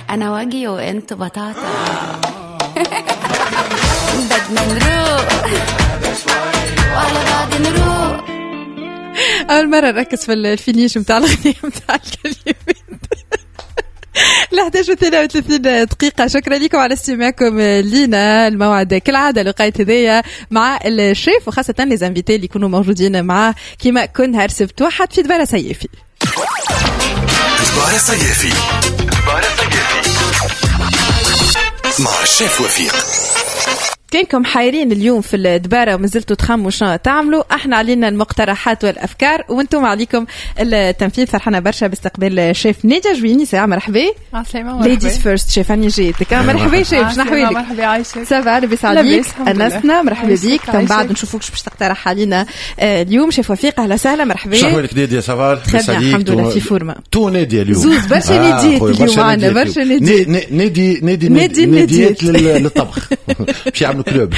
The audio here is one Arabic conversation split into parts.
انا واجي وانت بطاطا. بدنا نروح وعلى بعض نروح. اول مره نركز في الفينيش نتاع الغنية نتاع الكلمات. 11:33 دقيقة. شكرا لكم على استماعكم لينا. الموعد كالعادة لقاية هدية مع الشيف وخاصة les invités اللي يكونوا موجودين معاه كما كل نهار سبت واحد في دبارة صيفي. دبارة صيفي مع الشيف وفيق. كينكم حايرين اليوم في الدبارة ومازلتوا تخموا شنو تعملوا، احنا علينا المقترحات والافكار وانتم عليكم التنفيذ. فرحنا برشا باستقبال شيف نيجا جويني. ساعه مرحبا. مرحبا. ليديز فيرست شيف اني جيتك. مرحبا شيف، شنو احوالك؟ مرحبا عايشه. سافا لاباس عليك؟ انسنا مرحبا بك. من بعد نشوفوكش باش تقترح علينا اليوم شيف وفيق. اهلا وسهلا مرحبا. شنو احوالك نادية؟ سافا لاباس عليك؟ الحمد لله في فورمه. تو نادية اليوم زوز برشا ناديات اليوم معنا برشا ناديات للطبخ. باش يعملوا كلوب.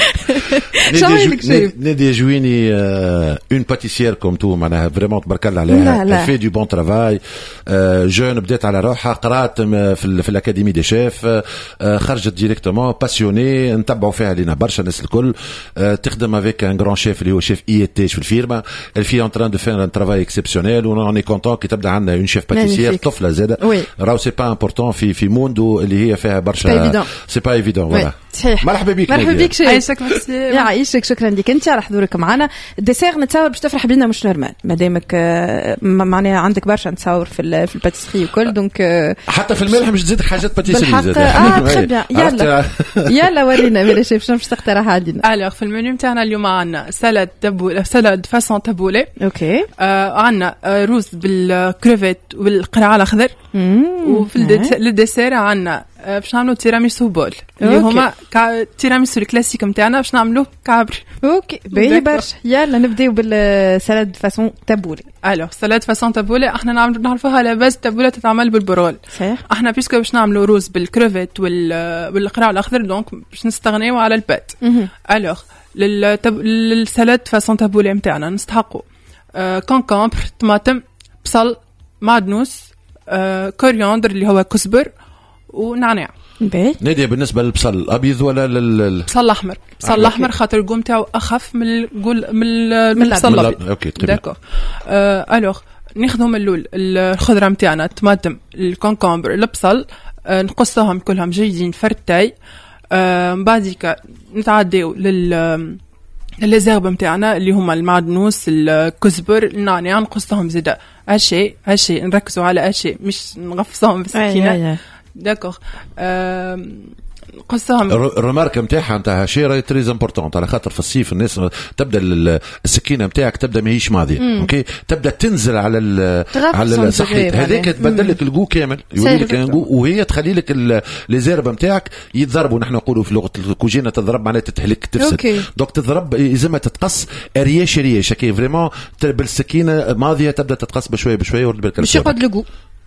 نادية جويني اون باتيسيير كوم تو معناها فريمون تبارك الله عليها. في دو بون ترافاي. جون بدات على روحها، قرات في الاكاديمي دي شيف، خرجت ديريكتومون باسيوني. نتبعوا فيها لينا برشا الناس الكل. تخدم افيك ان غران شيف اللي هو شيف اي تي في الفيرما. الفي اون تران دو فير ان ترافاي اكسبسيونيل ونوني كونتون كي تبدا عندنا اون شيف باتيسيير طفله زاده. راهو سي با امبورطون في موندو اللي هي فيها برشا. سي با ايفيدون. فوالا مرحبا بك. مرحبا بك شيف. عايشك ميرسي. يعيشك. شكرا لك انت على حضورك معنا. الديسير نتصور باش تفرح بينا مش نورمال مادامك معناها عندك برشا نتصور في الباتيسري وكل دونك حتى في الملح مش تزيدك حاجات باتيسري زاد. يلا ورينا ميري شيف شنو باش تقترح علينا. الوغ في المنيو نتاعنا اليوم عندنا سالاد فاسون تابولي. اوكي. عندنا روز بالكروفيت والقرع الاخضر. وفي الديسير عندنا باش نعملوا تيراميسو بول اللي هما تيراميسو الكلاسيك نتاعنا باش نعملوه كعبر. اوكي باهي برشا. يلا نبداو بالسالاد فاسون تابولي. الوغ سالاد فاسون تابولي احنا نعرفوها على باز تابولة تتعمل بالبرغل. صحيح. احنا بيسكو باش نعملوا روز بالكروفيت والقرع الاخضر دونك باش نستغنيو على البات. الوغ للسالاد فاسون تابولي نتاعنا نستحقوا كونكومبر، طماطم، بصل، معدنوس، كورياندر اللي هو كزبر ونعناع. نادية بالنسبة للبصل الأبيض ولا البصل الأحمر؟ البصل الأحمر خاطر القوم تاعو أخف من البصل الأبيض. أوكي داكور. ألوغ ناخذهم اللول الخضرة متاعنا، الطماطم، الكونكومبر، البصل، نقصهم كلهم جيدين فرتاي. بعديك نتعداو للزرب متاعنا اللي هما المعدنوس، الكزبر، النعناع، نقصهم زيدا هالشيء نركزوا على هالشيء مش نغفصهم بالسكينة. داكوغ. قصهم الرمارك نتاعها نتاع شي راهي تريز امبورطون على خاطر في الصيف الناس تبدا السكينه نتاعك تبدا ماهيش ماضيه. اوكي تبدا تنزل على الصحيح هذاك تبدل لك الجو كامل يولي لك الجو وهي تخلي لك لي زيرب نتاعك يتضربوا. نحن نقولوا في لغه الكوجينه تضرب معناتها تتهلك تفسد. دونك تضرب لازم تتقص رياش هكا فريمون بالسكينه ماضيه تبدا تتقص بشويه بشويه ورد بالك مش يقعد الجو